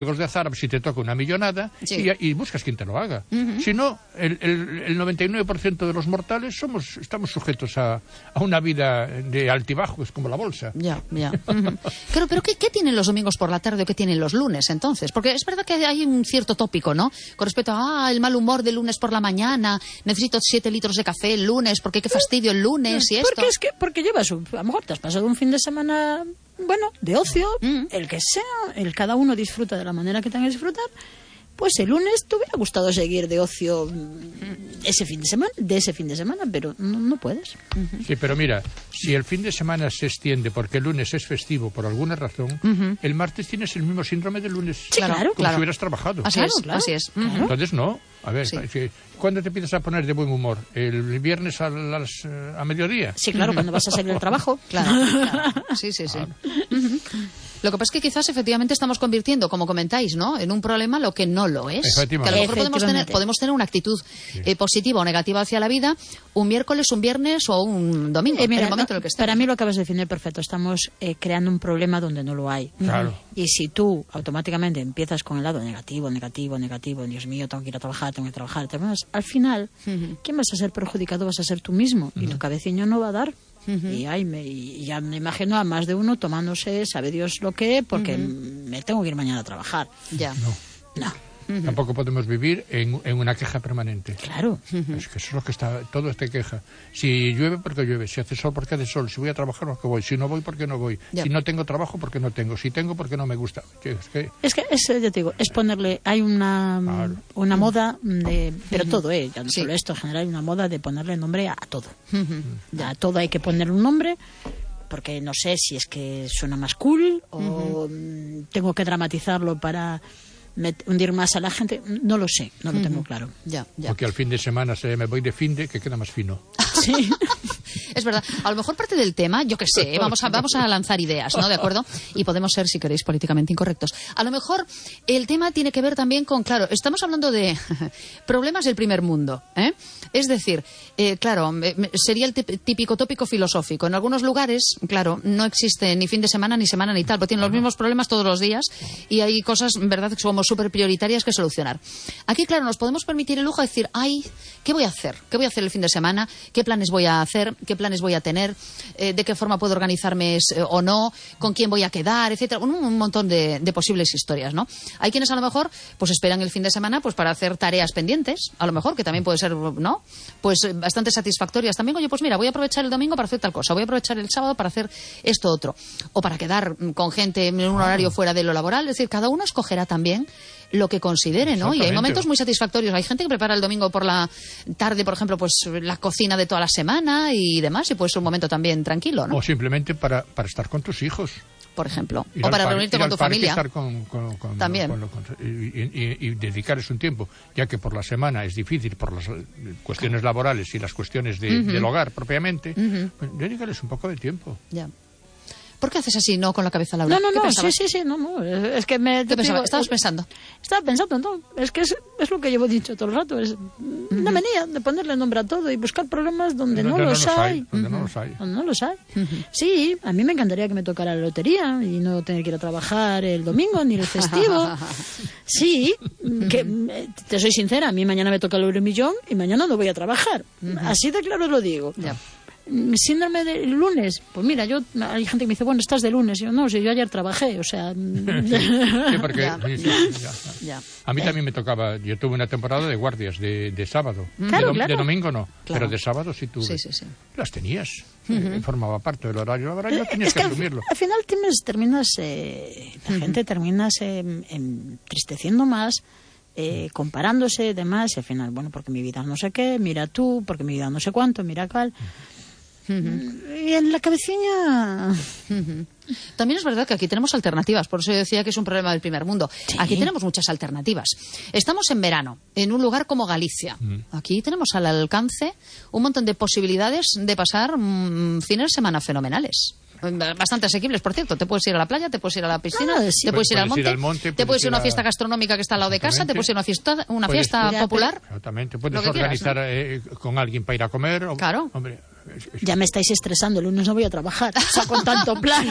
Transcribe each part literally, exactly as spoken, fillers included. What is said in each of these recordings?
de azar, si te toca una millonada, sí. y, y buscas quien te lo haga. Uh-huh. Si no, el, el, el noventa y nueve por ciento de los mortales somos estamos sujetos a, a una vida de altibajos como la bolsa. Ya, ya. Uh-huh. Claro, pero ¿qué, ¿qué tienen los domingos por la tarde o qué tienen los lunes entonces? Porque es verdad que hay un cierto tópico, ¿no? Con respecto a ah, el mal humor del lunes por la mañana, necesito siete litros de café el lunes, porque qué fastidio el lunes y esto. Porque es que porque llevas, un, a lo mejor te has pasado un fin de semana... Bueno, de ocio, mm. el que sea, el cada uno disfruta de la manera que tenga que disfrutar. Pues el lunes te hubiera gustado seguir de ocio mm, ese fin de semana, de ese fin de semana, pero no, no puedes. Uh-huh. Sí, pero mira, si el fin de semana se extiende porque el lunes es festivo por alguna razón, uh-huh. el martes tienes el mismo síndrome del lunes. Sí, claro, como claro. si hubieras trabajado. Así claro, es, claro. así es. Uh-huh. Entonces no. A ver, sí. ¿cuándo te empiezas a poner de buen humor? ¿El viernes a, las, a mediodía? Sí, claro, cuando vas a salir del trabajo. Claro, claro. Sí, sí, sí. Claro. Uh-huh. Lo que pasa es que quizás efectivamente estamos convirtiendo, como comentáis, ¿no?, en un problema lo que no lo es. Que a lo mejor podemos tener, podemos tener una actitud sí. eh, positiva o negativa hacia la vida un miércoles, un viernes o un domingo, eh, mira, en el momento no, en el que estemos. Para mí lo acabas de definir perfecto. Estamos eh, creando un problema donde no lo hay. Claro. Y si tú automáticamente empiezas con el lado negativo, negativo, negativo, Dios mío, tengo que ir a trabajar, tengo que trabajar, tengo que... al final, uh-huh. ¿quién vas a ser perjudicado? Vas a ser tú mismo. Uh-huh. Y tu cabecillo no va a dar. Uh-huh. Y, ay, me, y ya me imagino a más de uno tomándose, sabe Dios lo que, porque uh-huh. me tengo que ir mañana a trabajar. Ya. No. No. Uh-huh. Tampoco podemos vivir en, en una queja permanente. Claro. Uh-huh. Es que eso es lo que está, todo es de queja. Si llueve, porque llueve. Si hace sol, porque hace sol. Si voy a trabajar, porque voy. Si no voy, porque no voy. Ya. Si no tengo trabajo, porque no tengo. Si tengo, porque no me gusta. Es que, es que es, yo te digo, es ponerle, hay una, claro. una moda de, pero uh-huh. todo, eh, ya no sí. solo esto, en general hay una moda de ponerle nombre a todo. Uh-huh. A todo hay que ponerle un nombre. Porque no sé si es que suena más cool o uh-huh. tengo que dramatizarlo para hundir más a la gente, no lo sé, no lo uh-huh. tengo claro. Ya, ya. Porque al fin de semana se me voy de fin de que queda más fino. Sí. Es verdad. A lo mejor parte del tema, yo qué sé, vamos a, vamos a lanzar ideas, ¿no? ¿De acuerdo? Y podemos ser, si queréis, políticamente incorrectos. A lo mejor el tema tiene que ver también con, claro, estamos hablando de problemas del primer mundo, ¿eh? Es decir, eh, claro, sería el típico tópico filosófico. En algunos lugares, claro, no existe ni fin de semana, ni semana, ni tal, porque tienen los mismos problemas todos los días y hay cosas, verdad, que somos súper prioritarias que solucionar. Aquí, claro, nos podemos permitir el lujo de decir, ay, ¿qué voy a hacer? ¿Qué voy a hacer el fin de semana? ¿Qué planes voy a hacer? ¿Qué planes voy a tener? Eh, ¿De qué forma puedo organizarme eh, o no? ¿Con quién voy a quedar? Etcétera. Un, un montón de, de posibles historias, ¿no? Hay quienes a lo mejor pues esperan el fin de semana pues para hacer tareas pendientes, a lo mejor, que también puede ser, ¿no? Pues eh, bastante satisfactorias también. Oye, pues mira, voy a aprovechar el domingo para hacer tal cosa, voy a aprovechar el sábado para hacer esto otro. O para quedar con gente en un horario fuera de lo laboral. Es decir, cada uno escogerá también lo que considere, ¿no? Y hay momentos muy satisfactorios. Hay gente que prepara el domingo por la tarde, por ejemplo, pues la cocina de toda la semana y demás, y puede ser un momento también tranquilo, ¿no? O simplemente para, para estar con tus hijos. Por ejemplo. Ir o para par, reunirte con tu familia. familia. Estar con, con, con, también. Con, con, y, y, y dedicarles un tiempo, ya que por la semana es difícil por las cuestiones laborales y las cuestiones de, uh-huh. del hogar propiamente, uh-huh. pues, dedicarles un poco de tiempo. Ya. ¿Por qué haces así, no con la cabeza, Laura? No, no, no, sí, sí, sí, no, no, es que me... ¿Qué pensabas? Digo, ¿Estabas pensando? Estaba pensando, no, es que es, es lo que llevo dicho todo el rato, es uh-huh. una manía de ponerle nombre a todo y buscar problemas donde, donde no, no los hay. hay. Donde uh-huh. no los hay. Donde no los hay. Uh-huh. Sí, a mí me encantaría que me tocara la lotería y no tener que ir a trabajar el domingo ni el festivo. Sí, que te soy sincera, a mí mañana me toca el euromillón y mañana no voy a trabajar. Uh-huh. Así de claro lo digo. Ya. Síndrome del lunes, pues mira, yo hay gente que me dice, bueno, estás de lunes, y yo no, si yo ayer trabajé, o sea... sí, porque ya. Sí, sí, ya, ya. A mí también me tocaba, yo tuve una temporada de guardias de, de sábado, claro, de, claro. de domingo no, claro. pero de sábado sí tuve. Sí, sí, sí. Las tenías, uh-huh. eh, formaba parte del horario, ahora no tenías es que, que asumirlo. Al, al final tienes, terminas, eh, la uh-huh. gente terminas eh, entristeciendo más, eh, comparándose, demás, y al final, bueno, porque mi vida no sé qué, mira tú, porque mi vida no sé cuánto, mira cuál... Uh-huh. Uh-huh. Y en la cabecilla... Uh-huh. También es verdad que aquí tenemos alternativas, por eso yo decía que es un problema del primer mundo. Sí. Aquí tenemos muchas alternativas. Estamos en verano, en un lugar como Galicia. Uh-huh. Aquí tenemos al alcance un montón de posibilidades de pasar mmm, fines de semana fenomenales. Bastante asequibles, por cierto. Te puedes ir a la playa, te puedes ir a la piscina, ah, sí. te puedes ir al monte, ir al monte te puedes ir a una a... fiesta gastronómica que está al lado de casa, te puedes ir a una fiesta, una puedes, fiesta popular. Exactamente. Puedes organizar quieras, ¿no? eh, con alguien para ir a comer. O, claro. Hombre, Ya me estáis estresando, el lunes no voy a trabajar, o sea, con tanto plan.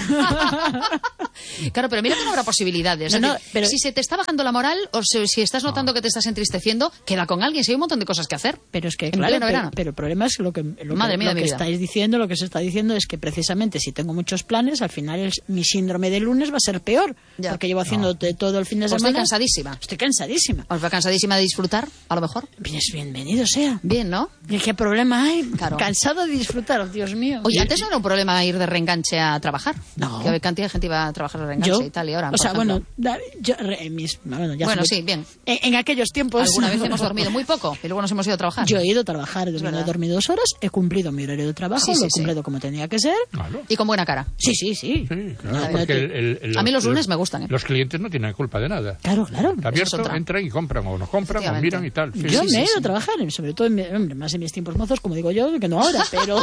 Claro, pero mira que no habrá posibilidades. No, no, decir, pero... Si se te está bajando la moral o si, si estás notando no. que te estás entristeciendo, queda con alguien, si hay un montón de cosas que hacer. Pero es que, en claro, pero, pero el problema es lo que, lo Madre que, mía, lo que estáis diciendo, lo que se está diciendo es que precisamente si tengo muchos planes, al final el, mi síndrome de lunes va a ser peor, ya. porque llevo haciendo no. todo el fin de semana. Estoy cansadísima. Estoy cansadísima. ¿Os va cansadísima de disfrutar, a lo mejor? Bien, bienvenido sea. Bien, ¿no? ¿Y qué problema hay? Claro. Cansado de disfrutar, Dios mío. Oye, antes no era un problema ir de reenganche a trabajar. No. Que cantidad de gente iba a trabajar de reenganche ¿Yo? y tal, y ahora, O sea, ejemplo. bueno, yo, en mis, bueno, ya bueno se sí, bien. En, en aquellos tiempos... Alguna vez hemos dormido muy poco y luego nos hemos ido a trabajar. Yo he ido a trabajar, he dormido, he dormido dos horas, he cumplido mi horario de trabajo, sí, sí, lo he cumplido sí. como tenía que ser. Claro. Y con buena cara. Sí, sí, sí. sí claro, porque el, el, el, a mí los lunes los, me gustan. ¿eh? Los clientes no tienen culpa de nada. Claro, claro. Está abierto, es entran y compran, o no compran, o miran y tal. Sí, yo sí, me he sí, ido sí. a trabajar, sobre todo, en, hombre, más en mis tiempos mozos, como digo yo, que no ahora, pero...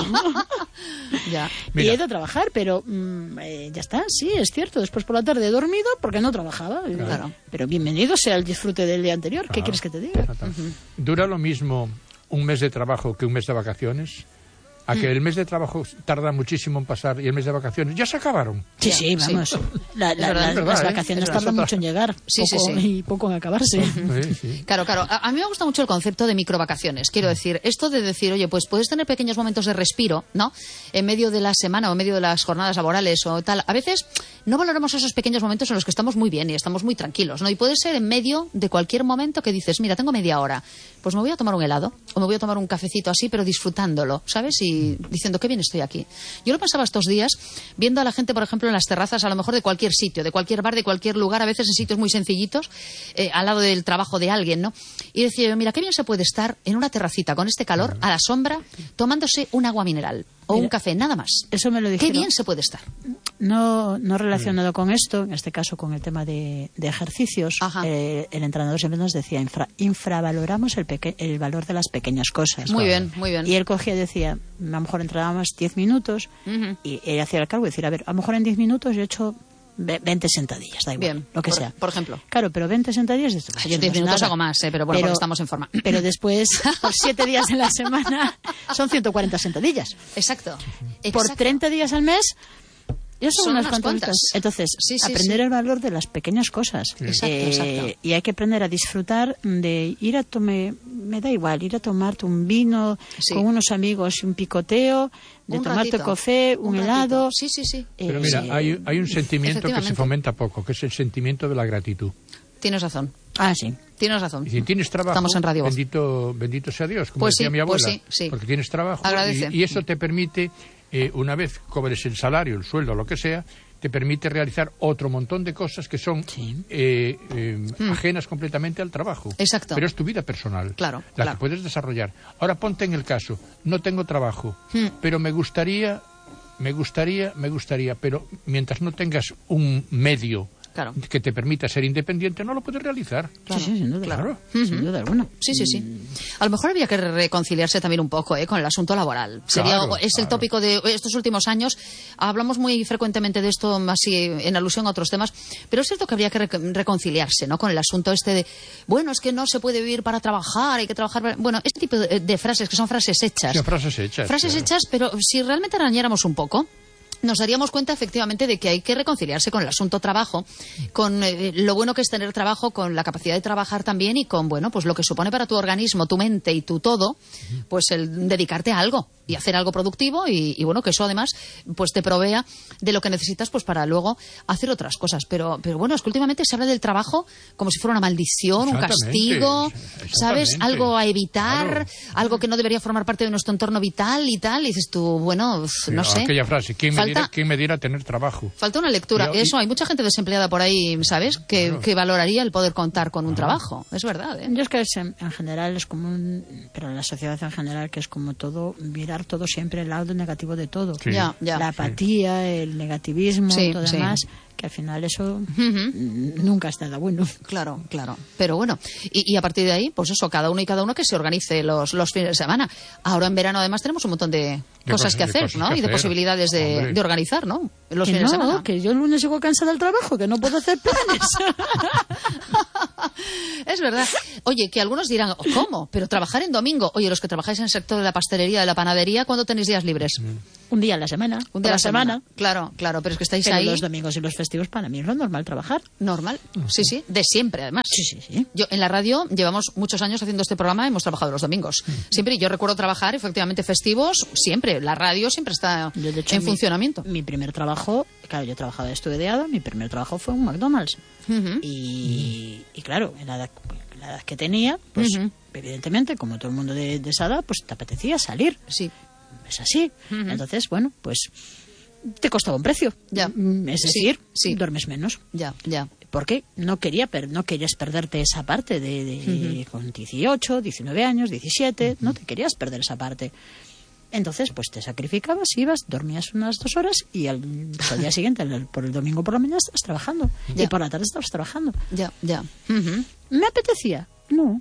ya. Y he ido a trabajar, pero mmm, eh, ya está, sí, es cierto. Después por la tarde he dormido porque no trabajaba. Claro. Pero bienvenido sea el disfrute del día anterior. Claro. ¿Qué quieres que te diga? Uh-huh. ¿Dura lo mismo un mes de trabajo que un mes de vacaciones? A que el mes de trabajo tarda muchísimo en pasar y el mes de vacaciones ya se acabaron. Sí, sí, vamos. Sí. La, la, la, verdad, las vacaciones ¿eh? tardan mucho en llegar sí, poco, sí, sí. y poco en acabarse. Sí, sí. Claro, claro. A, a mí me gusta mucho el concepto de microvacaciones. Quiero decir, esto de decir, oye, pues puedes tener pequeños momentos de respiro, ¿no? En medio de la semana o en medio de las jornadas laborales o tal. A veces no valoramos esos pequeños momentos en los que estamos muy bien y estamos muy tranquilos, ¿no? Y puede ser en medio de cualquier momento que dices, mira, tengo media hora, pues me voy a tomar un helado o me voy a tomar un cafecito así, pero disfrutándolo, ¿sabes? Y diciendo, qué bien estoy aquí. Yo lo pasaba estos días viendo a la gente, por ejemplo, en las terrazas, a lo mejor de cualquier sitio, de cualquier bar, de cualquier lugar, a veces en sitios muy sencillitos, eh, al lado del trabajo de alguien, ¿no? Y decía yo, mira, qué bien se puede estar en una terracita con este calor, a la sombra, tomándose un agua mineral o mira, un café, nada más. Eso me lo dijeron. Qué bien se puede estar. No, no relacionado con esto, en este caso con el tema de, de ejercicios, eh, el entrenador siempre nos decía, infra, infravaloramos el, peque, el valor de las pequeñas cosas. Muy bien, muy bien. Y él cogía y decía, a lo mejor entrenábamos diez minutos, uh-huh. y él hacía el cálculo y decía, a ver, a lo mejor en diez minutos yo he hecho veinte sentadillas, da igual, bien, lo que por, sea. Por ejemplo. Claro, pero veinte sentadillas... Esto, Ay, yo diez no minutos hago más, eh, pero bueno, pero, porque estamos en forma. Pero después, por siete días en la semana, son ciento cuarenta sentadillas. Exacto. Por Exacto. treinta días al mes... Ya son, son unas, unas cuantas. Entonces, sí, sí, aprender sí. el valor de las pequeñas cosas. Sí. Exacto, eh, exacto. Y hay que aprender a disfrutar de ir a tomar, me da igual, ir a tomarte un vino sí. con unos amigos y un picoteo, de un tomarte ratito, café, un, un helado. Sí, sí, sí. Pero mira, eh, hay, hay un sentimiento que se fomenta poco, que es el sentimiento de la gratitud. Tienes razón. Ah, sí. Tienes razón. Y si tienes trabajo, estamos en Radio Voz. Bendito, bendito sea Dios, como pues decía sí, mi abuela. Pues sí, sí. Porque tienes trabajo Agradece. y, y eso te permite, eh, una vez cobres el salario, el sueldo, lo que sea, te permite realizar otro montón de cosas que son sí. eh, eh, mm. ajenas completamente al trabajo. Exacto. Pero es tu vida personal, claro, la claro. que puedes desarrollar. Ahora ponte en el caso, no tengo trabajo, mm. pero me gustaría, me gustaría, me gustaría, pero mientras no tengas un medio claro. que te permita ser independiente, no lo puedes realizar. Claro. Sí, sí, sin duda, claro. Uh-huh. Sin duda alguna. Sí, sí, sí. A lo mejor había que reconciliarse también un poco ¿eh? con el asunto laboral. Sería claro, Es claro. el tópico de estos últimos años. Hablamos muy frecuentemente de esto, así en alusión a otros temas, pero es cierto que habría que re- reconciliarse ¿no? con el asunto este de, bueno, es que no se puede vivir para trabajar, hay que trabajar para... Bueno, este tipo de, de frases que son frases hechas. Sí, frases hechas. Frases claro. hechas, pero si realmente arañáramos un poco... nos daríamos cuenta efectivamente de que hay que reconciliarse con el asunto trabajo, con eh, lo bueno que es tener trabajo, con la capacidad de trabajar también y con, bueno, pues lo que supone para tu organismo, tu mente y tu todo, pues el dedicarte a algo y hacer algo productivo y, y bueno, que eso además pues te provea de lo que necesitas pues para luego hacer otras cosas. Pero, pero bueno, es que últimamente se habla del trabajo como si fuera una maldición, un castigo, ¿sabes? Algo a evitar, claro. algo que no debería formar parte de nuestro entorno vital y tal. Y dices tú, bueno, sí, no sé. Aquella frase, ¿quién me Falta, ¿quién me diera tener trabajo? Falta una lectura. Pero, Eso, hay mucha gente desempleada por ahí, ¿sabes? Que, claro. que valoraría el poder contar con un claro. trabajo. Es verdad, ¿eh? Yo es que es, en, en general es como un... Pero en la sociedad en general que es como todo, mirar todo siempre el lado negativo de todo. Sí. Ya, ya. La apatía, sí. el negativismo, sí, todo sí. demás... que al final eso uh-huh. nunca es nada bueno. Claro, claro. Pero bueno, y, y a partir de ahí, pues eso, cada uno y cada uno que se organice los, los fines de semana. Ahora en verano además tenemos un montón de, de cosas, cosas que hacer, cosas ¿no? Que y de hacer. posibilidades de, de organizar, ¿no? Los que fines no, de semana. Que yo el lunes llego cansada del trabajo, que no puedo hacer planes. Es verdad. Oye, que algunos dirán, ¿cómo? Pero trabajar en domingo. Oye, los que trabajáis en el sector de la pastelería, de la panadería, ¿cuándo tenéis días libres? Un día a la semana. Un día a la semana. semana. Claro, claro, pero es que estáis pero ahí. Los domingos y los festivos para mí es lo normal trabajar. Normal, sí, sí, de siempre además. Sí, sí, sí. Yo en la radio llevamos muchos años haciendo este programa y hemos trabajado los domingos. Siempre, yo recuerdo trabajar efectivamente festivos, siempre. La radio siempre está Yo, de hecho, en mi, funcionamiento. Mi primer trabajo, claro, yo trabajaba estudiado, mi primer trabajo fue en un McDonald's. Uh-huh. Y, y claro, en la edad, la edad que tenía, pues uh-huh. evidentemente, como todo el mundo de, de esa edad, pues te apetecía salir. Sí. Es así. Uh-huh. Entonces, bueno, pues te costaba un precio. Ya. Es decir, sí, sí. duermes menos. Ya, ya. Porque no quería per- no querías perderte esa parte de, de uh-huh. con dieciocho, diecinueve años, diecisiete, uh-huh. no te querías perder esa parte. Entonces, pues te sacrificabas, ibas, dormías unas dos horas y al, pues, al día siguiente, el, por el domingo por la mañana, estabas trabajando. Ya. Y por la tarde estabas trabajando. Ya, ya. Uh-huh. ¿Me apetecía? No.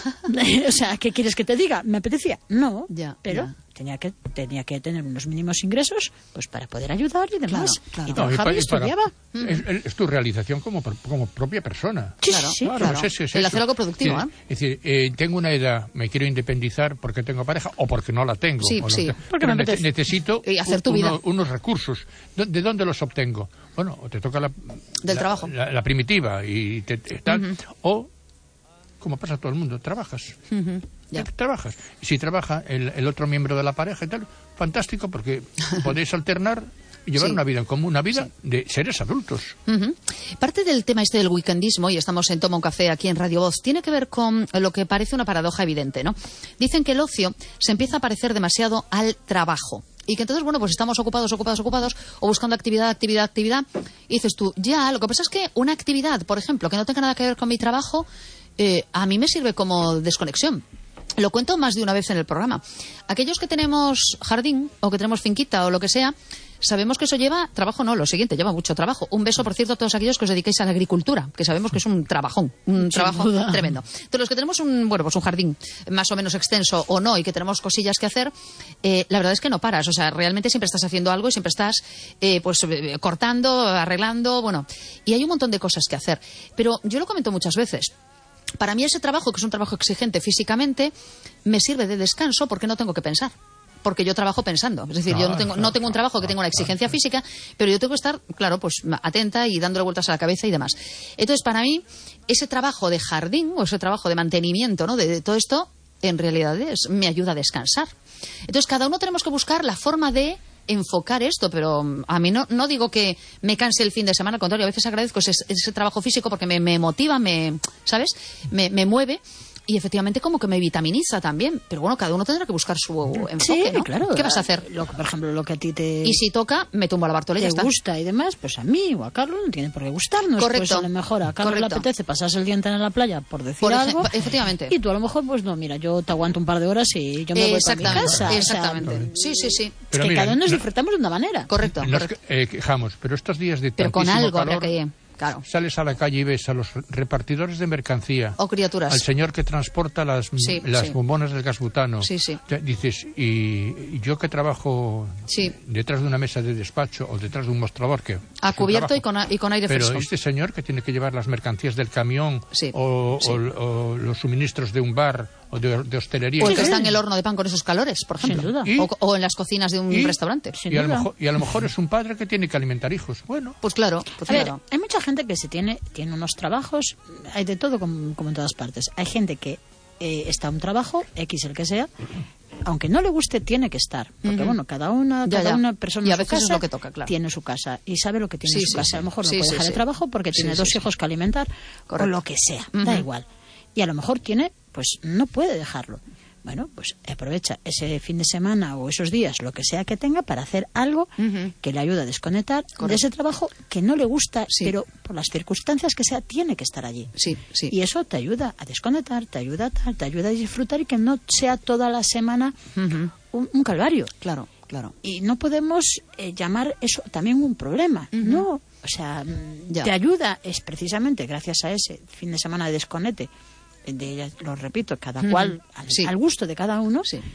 O sea, ¿qué quieres que te diga? ¿Me apetecía? No. Ya, pero ya. tenía que tenía que tener unos mínimos ingresos pues para poder ayudar y demás. Claro, claro. Y trabajaba no, y, y estudiaba. Para, es, es tu realización como, como propia persona. Sí, claro, sí, claro. claro. Es, es, es el hacer algo productivo, es, ¿eh? Es decir, eh, tengo una edad, me quiero independizar porque tengo pareja o porque no la tengo. Sí, o sí. No, porque pero me ne- necesito y hacer tu uno, vida. unos recursos. ¿De dónde los obtengo? Bueno, o te toca la, Del la, trabajo. La, la primitiva y te, te, tal, uh-huh. o como pasa a todo el mundo, trabajas. Uh-huh. Ya. Trabajas. Y si trabaja el, el otro miembro de la pareja y tal, fantástico, porque podéis alternar y llevar sí. una vida en común, una vida sí. de seres adultos. Uh-huh. Parte del tema este del weekendismo, y estamos en Toma un Café aquí en Radio Voz, tiene que ver con lo que parece una paradoja evidente, ¿no? Dicen que el ocio se empieza a parecer demasiado al trabajo. Y que entonces, bueno, pues estamos ocupados, ocupados, ocupados, o buscando actividad, actividad, actividad. Y dices tú, ya, lo que pasa es que una actividad, por ejemplo, que no tenga nada que ver con mi trabajo, eh, a mí me sirve como desconexión. Lo cuento más de una vez en el programa. Aquellos que tenemos jardín, o que tenemos finquita, o lo que sea, sabemos que eso lleva trabajo, no, lo siguiente, lleva mucho trabajo. Un beso, por cierto, a todos aquellos que os dediquéis a la agricultura, que sabemos que es un trabajón, un trabajo tremendo. Entonces, los que tenemos un, bueno, pues un jardín más o menos extenso o no, y que tenemos cosillas que hacer, eh, la verdad es que no paras. O sea, realmente siempre estás haciendo algo y siempre estás, eh, pues, eh, cortando, arreglando, bueno, y hay un montón de cosas que hacer. Pero yo lo comento muchas veces. Para mí ese trabajo, que es un trabajo exigente físicamente, me sirve de descanso porque no tengo que pensar. Porque yo trabajo pensando. Es decir, claro, yo no tengo, no tengo un trabajo que tenga una exigencia física, pero yo tengo que estar, claro, pues atenta y dándole vueltas a la cabeza y demás. Entonces, para mí, ese trabajo de jardín o ese trabajo de mantenimiento, ¿no?, de, de todo esto, en realidad es, me ayuda a descansar. Entonces, cada uno tenemos que buscar la forma de enfocar esto, pero a mí no, no digo que me canse el fin de semana, al contrario, a veces agradezco ese, ese trabajo físico porque me, me motiva, me, ¿sabes?, me, me mueve. Y efectivamente como que me vitaminiza también. Pero bueno, cada uno tendrá que buscar su enfoque, sí, ¿no? Claro. ¿Qué vas a hacer? Lo, por ejemplo, lo que a ti te... Y si toca, me tumbo a la Bartolé, ya está. Te gusta y demás, pues a mí o a Carlos no tiene por qué gustarnos. Correcto. Pues a lo mejor a Carlos Correcto. le apetece pasarse el día entero en la playa, por decir por algo. Ej- efectivamente. Y tú a lo mejor, pues no, mira, yo te aguanto un par de horas y yo me voy para mi casa. Exactamente. O sea, sí, sí, sí. Pero es que mira, cada uno nos no, disfrutamos de una manera. Correcto. Nos correcto. eh, quejamos, pero estos días de Pero con tantísimo algo habrá calor, que... Claro. Sales a la calle y ves a los repartidores de mercancía, O criaturas. al señor que transporta las, Sí, las sí. bombonas del gas butano. Sí, sí. Te dices, y, y yo que trabajo Sí. detrás de una mesa de despacho o detrás de un mostrador que A es un cubierto trabajo, y con, a- y con aire pero fresco. este señor que tiene que llevar las mercancías del camión Sí, o, sí. o- o los suministros de un bar o de, de hostelería, O el que Sí. está en el horno de pan con esos calores, por ejemplo. Sin duda. Y- O, o en las cocinas de un y- restaurante. Sin y, a lo duda. mejor, y a lo mejor es un padre que tiene que alimentar hijos. Bueno, Pues claro, pues A ver, claro. hay mucha gente que se tiene, tiene unos trabajos, hay de todo como, como en todas partes. Hay gente que eh, está a un trabajo, X el que sea, aunque no le guste, tiene que estar. Porque Ujú. bueno, cada una, Ya, cada ya. una persona Y a en su veces es casa lo que toca, claro. tiene su casa y sabe lo que tiene Sí, en su sí, casa. sí. A lo mejor no Sí, puede sí, dejar sí. el trabajo porque Sí, tiene sí, dos sí. hijos que alimentar Correcto. o lo que sea, da Ujú. igual. Y a lo mejor tiene, pues no puede dejarlo. Bueno, pues aprovecha ese fin de semana o esos días, lo que sea que tenga, para hacer algo Ujú. que le ayude a desconectar Correcto. de ese trabajo que no le gusta, Sí. pero por las circunstancias que sea, tiene que estar allí. Sí, sí. Y eso te ayuda a desconectar, te ayuda a tal, te ayuda a disfrutar y que no sea toda la semana Ujú. un, un calvario. Claro, claro. Y no podemos eh, llamar eso también un problema. Ujú. No, o sea, mm, Ya. te ayuda, es precisamente gracias a ese fin de semana de desconecte, de, lo repito, cada Ujú. cual al, Sí. al gusto de cada uno, Sí.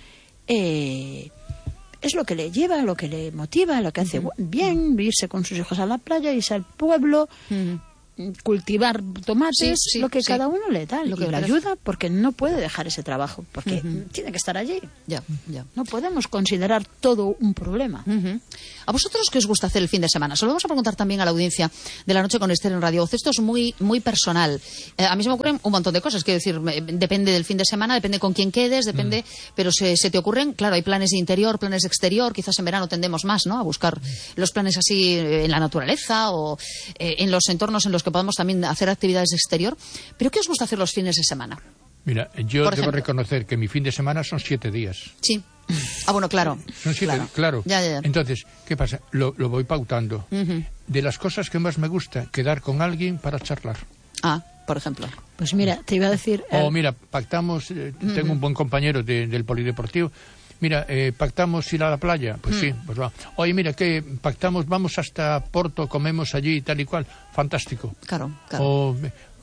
eh, es lo que le lleva, lo que le motiva, lo que hace bien, irse con sus hijos a la playa, irse al pueblo. Ujú. cultivar tomates, sí, sí, lo que sí. cada uno le da, lo que y le ayuda, porque no puede dejar ese trabajo, porque uh-huh. tiene que estar allí. Ya, ya. No podemos considerar todo un problema. Uh-huh. ¿A vosotros qué os gusta hacer el fin de semana? Se lo vamos a preguntar también a la audiencia de La Noche con Esther en Radio Voz. Esto es muy, muy personal. Eh, a mí se me ocurren un montón de cosas, quiero decir, depende del fin de semana, depende con quién quedes, depende, mm. pero se, se te ocurren, claro, hay planes de interior, planes de exterior, quizás en verano tendemos más, ¿no?, a buscar los planes así en la naturaleza o eh, en los entornos en los que podamos también hacer actividades de exterior. ¿Pero qué os gusta hacer los fines de semana? Mira, yo Por debo ejemplo. reconocer que mi fin de semana son siete días. Sí. Ah, bueno, claro. Son siete, claro. claro. Ya, ya, ya. Entonces, ¿qué pasa? Lo, lo voy pautando. Uh-huh. De las cosas que más me gusta, quedar con alguien para charlar. Ah, por ejemplo. Pues mira, te iba a decir... O oh, mira, pactamos, eh, uh-huh. tengo un buen compañero de, del polideportivo. Mira, eh, pactamos ir a la playa. Pues mm. sí, pues va. Oye, mira, que pactamos, vamos hasta Porto, comemos allí y tal y cual. Fantástico. Claro, claro. O,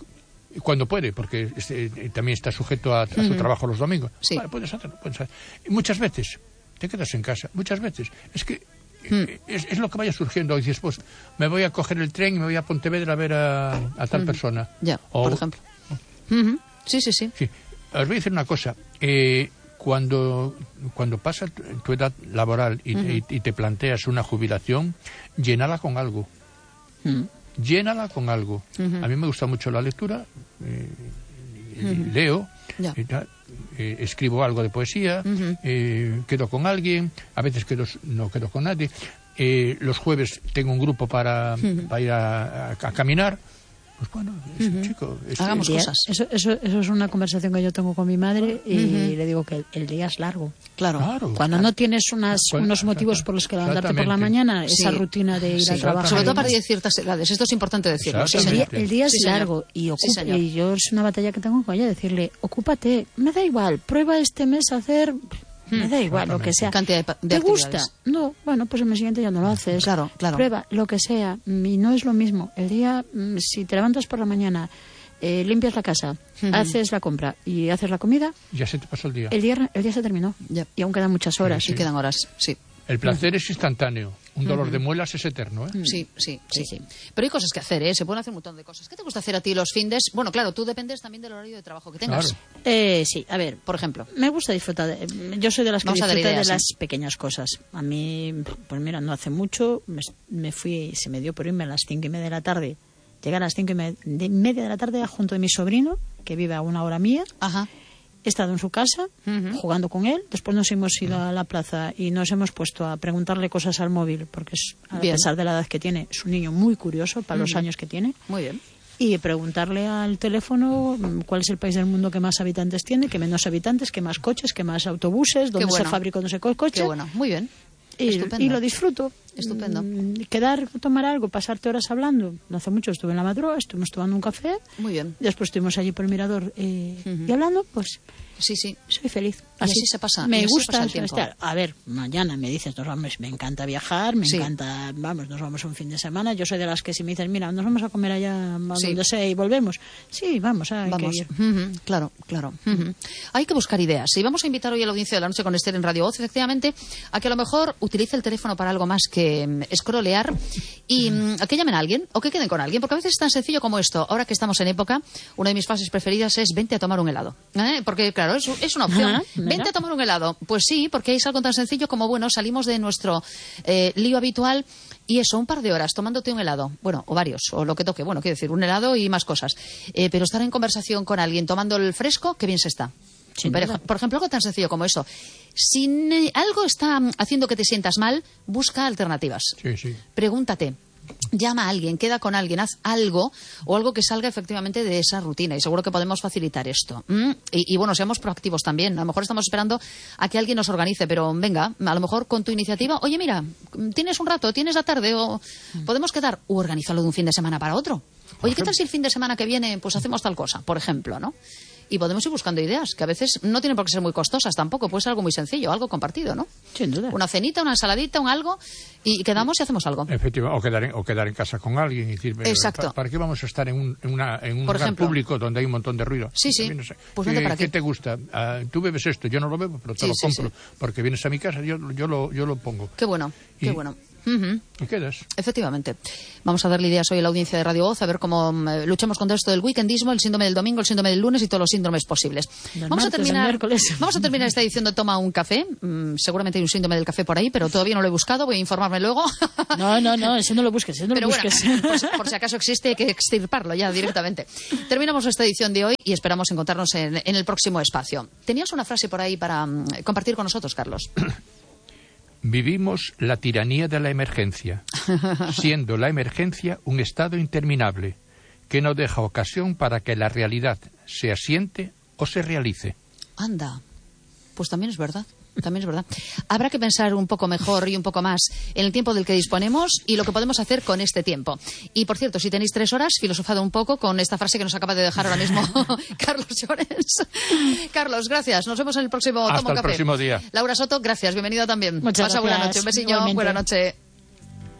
cuando puede, porque este, también está sujeto a, a su uh-huh. trabajo los domingos. Sí. Vale, puedes hacerlo, puedes hacerlo. Y muchas veces te quedas en casa, muchas veces. Es que mm. es, es lo que vaya surgiendo. Y dices, pues me voy a coger el tren y me voy a Pontevedra a ver a, a tal uh-huh. persona. Ya, o, por ejemplo. Uh-huh. Sí, sí, sí, sí. Os voy a decir una cosa. Eh, Cuando, cuando pasa tu edad laboral y, uh-huh. y, y te planteas una jubilación, llénala con algo. Uh-huh. Llénala con algo. Uh-huh. A mí me gusta mucho la lectura, eh, uh-huh. leo, yeah. eh, eh, escribo algo de poesía, uh-huh. eh, quedo con alguien, a veces quedo, no quedo con nadie. Eh, los jueves tengo un grupo para, uh-huh. para ir a, a, a caminar. Pues bueno, es, uh-huh. chico, es, hagamos día, cosas. Eso, eso, eso es una conversación que yo tengo con mi madre y uh-huh. le digo que el, el día es largo. Claro. claro Cuando claro. no tienes unas, pues, unos motivos por los que levantarte por la mañana, sí. esa rutina de ir sí. a trabajar. Sobre todo para de ciertas edades. Esto es importante decirlo. Sí, el, día, el día es sí, largo y, ocupa, sí, y yo es una batalla que tengo con ella, decirle, ocúpate, me da igual, prueba este mes a hacer... Me da igual, lo que sea. Cantidad de, de ¿Te gusta? No, bueno, pues el mes siguiente ya no lo haces. Claro, claro. Prueba, lo que sea. Y no es lo mismo. El día, si te levantas por la mañana, eh, limpias la casa, uh-huh. haces la compra y haces la comida... Ya se te pasó el día. El día, el día se terminó. Ya. Y aún quedan muchas horas. Sí, sí. quedan horas, sí. El placer uh-huh. es instantáneo. Un dolor uh-huh. de muelas es eterno, ¿eh? Sí, sí, sí, sí. Pero hay cosas que hacer, ¿eh? Se pueden hacer un montón de cosas. ¿Qué te gusta hacer a ti los findes? Bueno, claro, tú dependes también del horario de trabajo que tengas. Claro. Eh, sí, a ver, por ejemplo. Me gusta disfrutar. De, yo soy de las que Vamos disfruta ideas, de las ¿sí? pequeñas cosas. A mí, pues mira, no hace mucho me, me fui, se me dio por irme a las cinco y media de la tarde. Llegué a las cinco y media de, media de la tarde junto de mi sobrino, que vive a una hora mía. Ajá. He estado en su casa, uh-huh. jugando con él. Después nos hemos ido a la plaza y nos hemos puesto a preguntarle cosas al móvil, porque es, a bien. pesar de la edad que tiene, es un niño muy curioso para uh-huh. los años que tiene. Muy bien. Y preguntarle al teléfono cuál es el país del mundo que más habitantes tiene, que menos habitantes, que más coches, que más autobuses, dónde bueno. se fabricó no sé qué coche. Qué bueno, muy bien. Y, y lo disfruto. Estupendo. Quedar, tomar algo, pasarte horas hablando. No hace mucho estuve en la madrugada, estuvimos tomando un café. Muy bien. Después estuvimos allí por el mirador eh, uh-huh. y hablando, pues... Sí, sí. Soy feliz. Así, así se pasa. Me así gusta pasa el tiempo. Estar. A ver, mañana me dices, nos vamos, me encanta viajar, me sí. encanta, vamos, nos vamos un fin de semana. Yo soy de las que si me dices, mira, nos vamos a comer allá a sí. donde sea y volvemos. Sí, vamos, hay vamos. que ir. Uh-huh. Claro, claro. Uh-huh. Hay que buscar ideas. Y vamos a invitar hoy a la audiencia de La Noche con Esther en Radio Voz, efectivamente, a que a lo mejor utilice el teléfono para algo más que um, scrollear y um, a que llamen a alguien o que queden con alguien, porque a veces es tan sencillo como esto. Ahora que estamos en época, una de mis frases preferidas es vente a tomar un helado. ¿Eh? Porque, claro, es, es una opción. Ajá, vente a tomar un helado. Pues sí, porque es algo tan sencillo como, bueno, salimos de nuestro eh, lío habitual y eso, un par de horas tomándote un helado. Bueno, o varios, o lo que toque. Bueno, quiero decir, un helado y más cosas. Eh, pero estar en conversación con alguien tomando el fresco, qué bien se está. Sí, por, por ejemplo, algo tan sencillo como eso. Si eh, algo está haciendo que te sientas mal, busca alternativas. Sí, sí. Pregúntate. Llama a alguien, queda con alguien, haz algo o algo que salga efectivamente de esa rutina y seguro que podemos facilitar esto. ¿Mm? Y, y bueno, seamos proactivos también. A lo mejor estamos esperando a que alguien nos organice, pero venga, a lo mejor con tu iniciativa, oye, mira, tienes un rato, tienes la tarde o podemos quedar o organizarlo de un fin de semana para otro. Oye, ¿qué tal si el fin de semana que viene pues hacemos tal cosa, por ejemplo, ¿no? Y podemos ir buscando ideas, que a veces no tienen por qué ser muy costosas tampoco, puede ser algo muy sencillo, algo compartido, ¿no? Sin duda. Una cenita, una ensaladita, un algo, y quedamos y hacemos algo. Efectivamente, o quedar en, o quedar en casa con alguien y decir, exacto. ¿para, ¿para qué vamos a estar en un, en una, en un lugar ejemplo, público donde hay un montón de ruido? Sí, sí. No sé. Pues ¿Qué, para ¿qué te gusta? Uh, tú bebes esto, yo no lo bebo, pero te sí, lo sí, compro, sí. porque vienes a mi casa, yo, yo, lo, yo lo pongo. Qué bueno, y, qué bueno. Uh-huh. Y quedas. Efectivamente. Vamos a darle ideas hoy a la audiencia de Radio Voz, a ver cómo um, luchamos contra esto del weekendismo, el síndrome del domingo, el síndrome del lunes y todos los síndromes posibles. Del Vamos a martes, terminar el Vamos a terminar esta edición de Toma un Café. Mm, seguramente hay un síndrome del café por ahí, pero todavía no lo he buscado. Voy a informarme luego. No, no, no, ese no lo busques, ese no pero lo bueno, busques. por, si- por si acaso existe, hay que extirparlo ya directamente. Terminamos esta edición de hoy y esperamos encontrarnos en, en el próximo espacio. Tenías una frase por ahí para um, compartir con nosotros, Carlos. Vivimos la tiranía de la emergencia, siendo la emergencia un estado interminable que no deja ocasión para que la realidad se asiente o se realice. Anda, pues también es verdad. También es verdad. Habrá que pensar un poco mejor y un poco más en el tiempo del que disponemos y lo que podemos hacer con este tiempo. Y, por cierto, si tenéis tres horas, filosofado un poco con esta frase que nos acaba de dejar ahora mismo Carlos Llorens. Carlos, gracias. Nos vemos en el próximo Hasta Toma un el Café. próximo día. Laura Soto, gracias. Bienvenida también. Muchas Pasa buena gracias. noche. Un besillo. Igualmente. Buena noche.